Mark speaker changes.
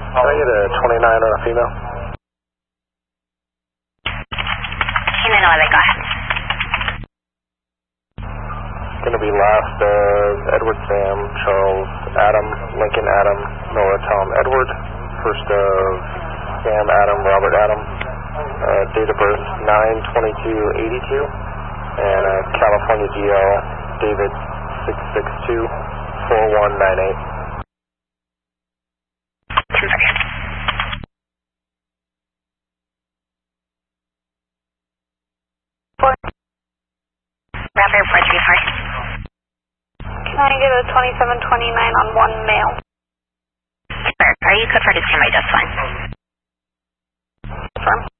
Speaker 1: Can I get a 29 on a female?
Speaker 2: Human 11, go ahead.
Speaker 1: Going to be last Edward Sam, Charles Adam, Lincoln Adam, Nora Tom Edward. First of Sam Adam, Robert Adam. Date of birth 9/22/82. And California GL David 662-4198.
Speaker 2: Rapid 434.
Speaker 3: Can I get a 2729 on one male?
Speaker 2: Sure. Are you code for the standby just fine?
Speaker 3: Confirm.